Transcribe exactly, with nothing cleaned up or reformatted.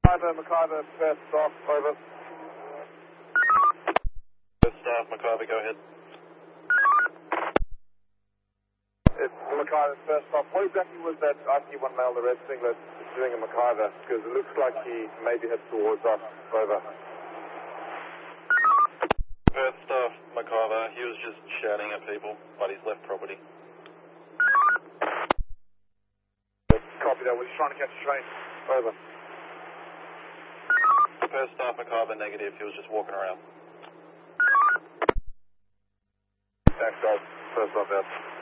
Macarthur, Macarthur, first staff, over. First staff, Macarthur, go ahead. It's Macarthur, first staff. What exactly was that I C one male arresting that's doing in Macarthur? Because it looks like he maybe heads towards us, over. First staff, Macarthur, he was just shouting at people, but he's left property. Copy that, was he trying to catch a train? Over. First staff, Macarthur, negative, he was just walking around. Thanks guys, first staff out.